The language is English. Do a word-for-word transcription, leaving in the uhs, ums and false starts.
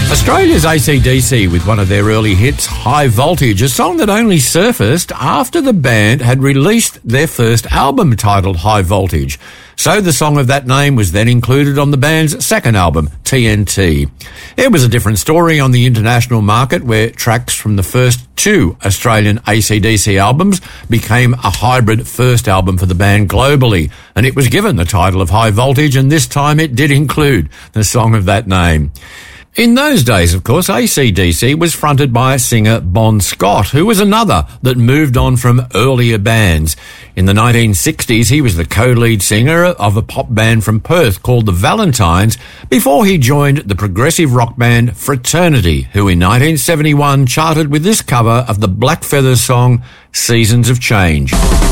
Australia's A C D C with one of their early hits, High Voltage, a song that only surfaced after the band had released their first album titled High Voltage. So the song of that name was then included on the band's second album, T N T. It was a different story on the international market, where tracks from the first two Australian A C D C albums became a hybrid first album for the band globally, and it was given the title of High Voltage, and this time it did include the song of that name. In those days, of course, A C D C was fronted by singer Bon Scott, who was another that moved on from earlier bands. In the nineteen sixties, he was the co-lead singer of a pop band from Perth called the Valentines, before he joined the progressive rock band Fraternity, who in nineteen seventy-one charted with this cover of the Black Feathers song, Seasons of Change.